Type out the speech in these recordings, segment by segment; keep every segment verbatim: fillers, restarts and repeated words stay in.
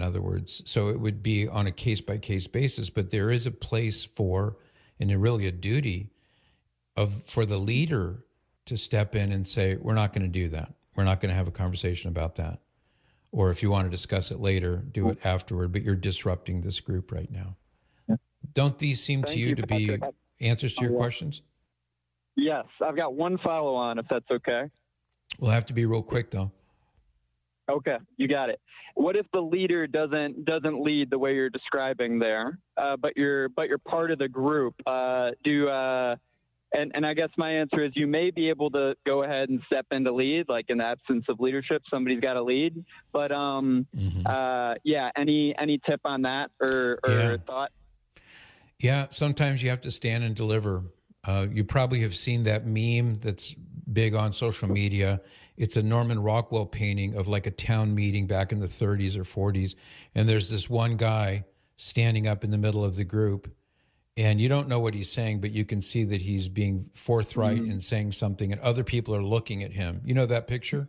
other words. So it would be on a case-by-case basis, but there is a place for, and really a duty of for the leader to step in and say, we're not going to do that. We're not going to have a conversation about that. Or if you want to discuss it later, do it afterward, but you're disrupting this group right now. Yeah. Don't these seem Thank to you, you, to Patrick. be answers to your Oh, yeah. questions? Yes, I've got one follow-on, if that's okay. We'll have to be real quick, though. Okay, you got it. What if the leader doesn't doesn't lead the way you're describing there, uh, but you're but you're part of the group? Uh, do uh, and and I guess my answer is you may be able to go ahead and step into lead, like in the absence of leadership, somebody's got to lead. But um, mm-hmm. uh, yeah, any any tip on that or, or yeah. thought? Yeah, sometimes you have to stand and deliver. Uh, you probably have seen that meme that's big on social media. It's a Norman Rockwell painting of like a town meeting back in the thirties or forties. And there's this one guy standing up in the middle of the group, and you don't know what he's saying, but you can see that he's being forthright mm-hmm. and saying something, and other people are looking at him. You know that picture?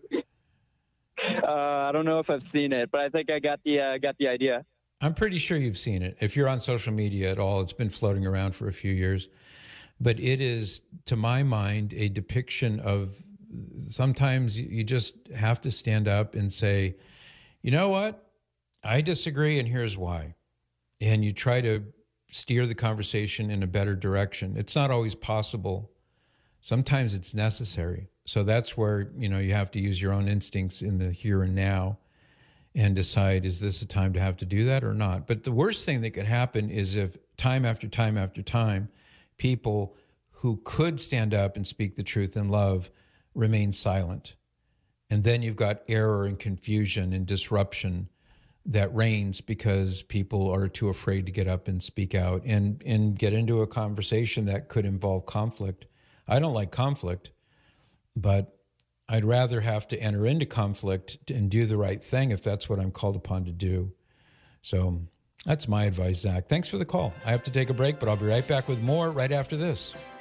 Uh, I don't know if I've seen it, but I think I got the uh, got the idea. I'm pretty sure you've seen it. If you're on social media at all, it's been floating around for a few years. But it is, to my mind, a depiction of sometimes you just have to stand up and say, you know what? I disagree, and here's why. And you try to steer the conversation in a better direction. It's not always possible. Sometimes it's necessary. So that's where, you know, you have to use your own instincts in the here and now and decide, is this a time to have to do that or not? But the worst thing that could happen is if time after time after time, people who could stand up and speak the truth in love remain silent. And then you've got error and confusion and disruption that reigns because people are too afraid to get up and speak out and, and get into a conversation that could involve conflict. I don't like conflict, but I'd rather have to enter into conflict and do the right thing if that's what I'm called upon to do. So that's my advice, Zach. Thanks for the call. I have to take a break, but I'll be right back with more right after this.